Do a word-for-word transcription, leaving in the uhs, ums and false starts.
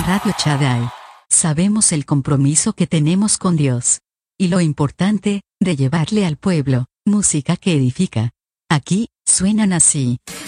Radio Shaddai. Sabemos el compromiso que tenemos con Dios. Y lo importante, de llevarle al pueblo, música que edifica. Aquí, suenan así.